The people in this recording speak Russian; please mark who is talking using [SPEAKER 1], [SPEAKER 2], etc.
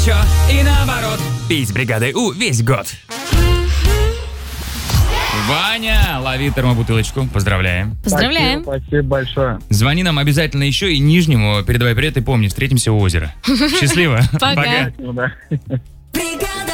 [SPEAKER 1] Чё? И наоборот. Пей с бригадой У весь год. Ваня, лови термобутылочку. Поздравляем.
[SPEAKER 2] Поздравляем.
[SPEAKER 3] Спасибо большое.
[SPEAKER 1] Звони нам обязательно еще и Нижнему. Передавай привет и помни, встретимся у озера. Счастливо.
[SPEAKER 2] Пока.
[SPEAKER 3] Ну да.